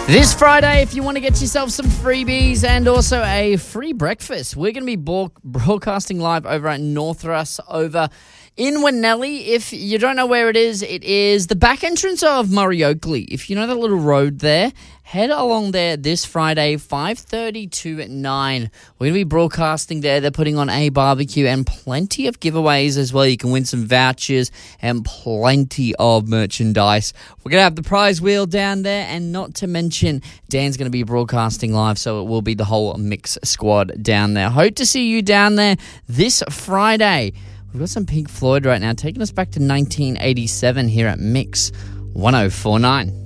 This Friday, if you want to get yourself some freebies and also a free breakfast, we're going to be broadcasting live over at Northruss over in Winnellie. If you don't know where it is the back entrance of Murray Oakley. If you know that little road there, head along there this Friday, 5:30 to 9. We're going to be broadcasting there. They're putting on a barbecue and plenty of giveaways as well. You can win some vouchers and plenty of merchandise. We're going to have the prize wheel down there, and not to mention, Dan's going to be broadcasting live, so it will be the whole Mix squad down there. Hope to see you down there this Friday. We've got some Pink Floyd right now, taking us back to 1987 here at Mix 1049.